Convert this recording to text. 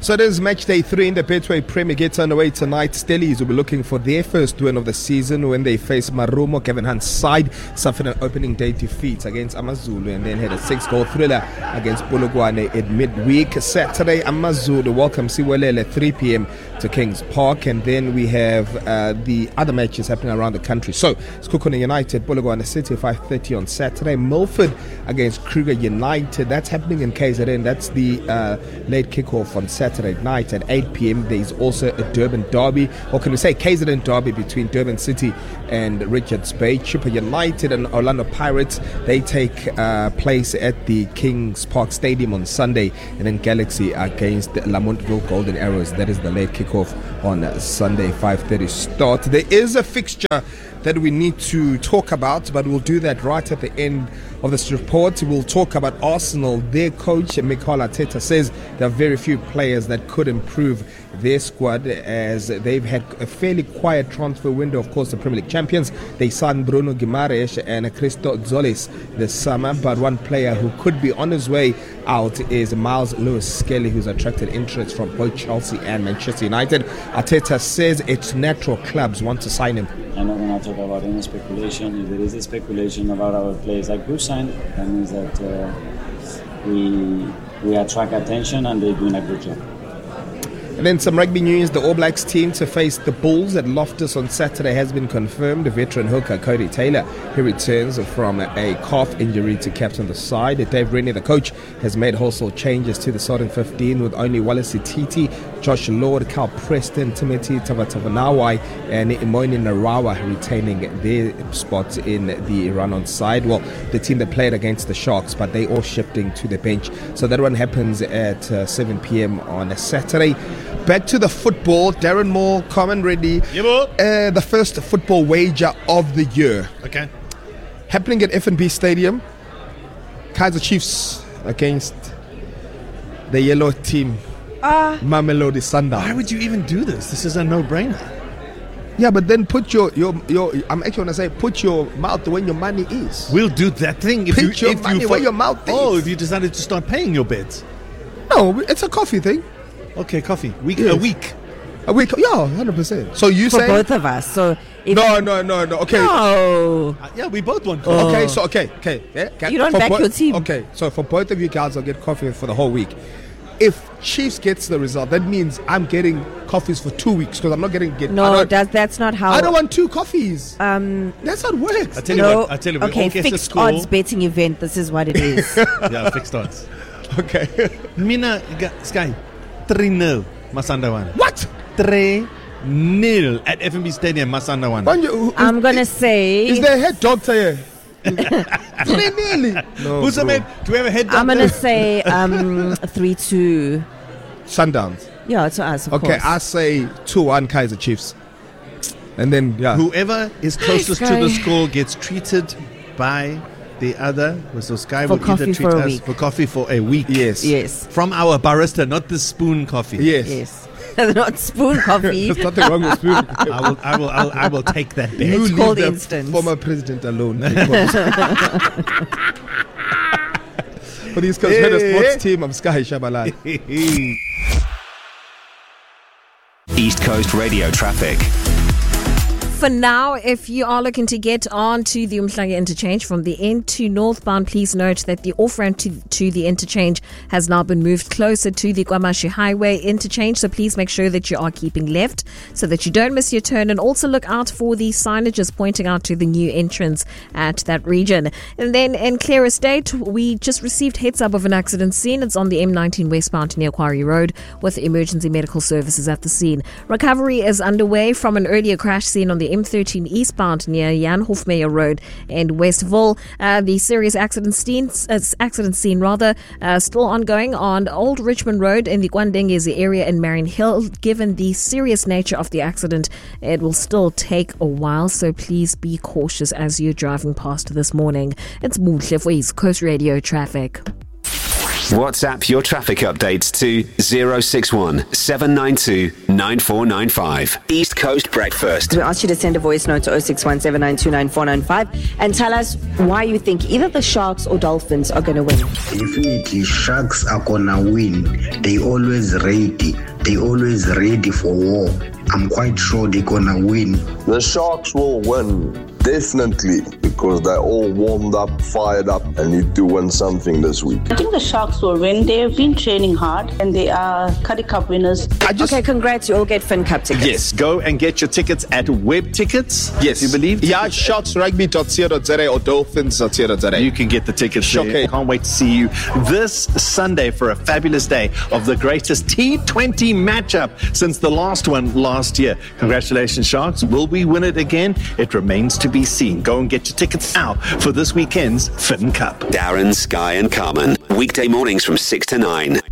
So it is match day 3 in the Betway Premier. Gets underway tonight. Stellies will be looking for their first win of the season when they face Marumo. Kevin Hunt's side suffered an opening day defeat against Amazulu and then had a 6-goal thriller against Polokwane at midweek. Saturday, Amazulu welcome Siwelele at 3 p.m. to Kings Park, and then we have the other matches happening around the country. So Sekhukhune United, Polokwane City 5:30 on Saturday. Milford against Kruger United. That's happening in KZN. That's the late kickoff on Saturday night at 8 p.m. There's also a Durban derby, or can we say KZN derby, between Durban City and Richards Bay. Chippa United and Orlando Pirates, they take place at the Kings Park Stadium on Sunday, and then Galaxy against Lamontville Golden Arrows. That is the late kickoff on Sunday 5:30 start. There is a fixture that we need to talk about, but we'll do that right at the end of this report. We'll talk about Arsenal. Their coach, Mikel Arteta, says there are very few players that could improve their squad, as they've had a fairly quiet transfer window. Of course, the Premier League champions, they signed Bruno Guimaraes and Christo Zolis this summer, but one player who could be on his way out is Miles Lewis-Skelly, who's attracted interest from both Chelsea and Manchester United. Arteta says it's natural clubs want to sign him. I'm not going to talk about any speculation. If there is a speculation about our players that could sign, that means that we attract attention and they're doing a good job. And then some rugby news. The All Blacks team to face the Bulls at Loftus on Saturday has been confirmed. The veteran hooker Cody Taylor, he returns from a calf injury to captain the side. Dave Rennie, the coach, has made wholesale changes to the starting 15, with only Wallace Titi, Josh Lord, Carl Preston, Timothy Tavatavanawai and Imoini Narawa retaining their spots in the run-on side. Well, the team that played against the Sharks, but they all shifting to the bench. So that one happens at 7 p.m. on a Saturday. Back to the football. Darren Moore, Carmen Reddy. The first football wager of the year. Okay. Happening at F&B Stadium. Kaizer Chiefs against the yellow team. Mamelodi Sundowns. Why would you even do this? This is a no-brainer. Yeah, but then put your I'm actually going to say, put your mouth where your money is. We'll do that thing if Put your money where your mouth is. Oh, if you decided to start paying your bets. No, it's a coffee thing. Okay, coffee. A week. A week, yeah, 100%. So you for say both of us. So if no. Okay. No. Yeah, we both want coffee. Okay, so okay. Yeah, You don't for back your team. Okay, so for both of you guys, I'll get coffee for the whole week. If Chiefs gets the result, that means I'm getting coffees for 2 weeks, because I'm not getting No, that's not how. I don't want 2 coffees. That's how it works. I tell you what. We okay, all get to fixed school. odds betting event. This is what it is. Yeah, fixed odds. Okay. Mina Sky 3-0 Masandawana. What? 3-0 at FNB Stadium Masandawana. I'm gonna say. Is there a head doctor here? 3-0. No, Who's the man? Do we have a head doctor? I'm gonna say 3-2. Sundowns. Yeah, it's us. Of Okay, course. I say 2-1 Kaizer Chiefs. And then Whoever is closest to the score gets treated by the other. So Sky For will coffee either treat for a us week. for coffee for a week. Yes. From our barista, not the spoon coffee. yes. Not spoon coffee. There's nothing wrong with spoon. I will take that bet. You It's leave called the instant. former president alone. For the East Coast Media Sports team, I'm Sky Shabalala. East Coast Radio traffic. For now, if you are looking to get onto the Umhlanga interchange from the end to northbound, please note that the off-ramp to the interchange has now been moved closer to the Kwamashi Highway interchange. So please make sure that you are keeping left so that you don't miss your turn. And also look out for the signages pointing out to the new entrance at that region. And then in Clear Estate, we just received heads up of an accident scene. It's on the M19 westbound near Quarry Road with emergency medical services at the scene. Recovery is underway from an earlier crash scene on the M13 eastbound near Jan Hofmeyer Road in Westville. The serious accident scene still ongoing on Old Richmond Road in the Kwandengezi area in Marion Hill. Given the serious nature of the accident, it will still take a while, so please be cautious as you're driving past this morning. It's Muhle for East Coast Radio Traffic. WhatsApp your traffic updates to 061 792 9495. East Coast Breakfast. We asked you to send a voice note to 0617929495 and tell us why you think either the Sharks or Dolphins are going to win. Definitely, Sharks are gonna win. They always ready. They always ready for war. I'm quite sure they're gonna win. The Sharks will win, definitely, because they're all warmed up, fired up, and need to win something this week. I think the Sharks will win. They have been training hard, and they are Currie Cup winners. Okay, congrats. You all get Fin Cup tickets. Yes, go and get your tickets at Web Tickets. Yes. You believe? Yeah, sharksrugby.co.za or dolphins.co.za. You can get the tickets there. Okay. Can't wait to see you this Sunday for a fabulous day of the greatest T20 matchup since the last one last year. Congratulations, Sharks. Will we win it again? It remains to be seen. Go and get your tickets now for this weekend's Fin Cup. Darren, Sky and Carmen. Weekday mornings from 6 to 9.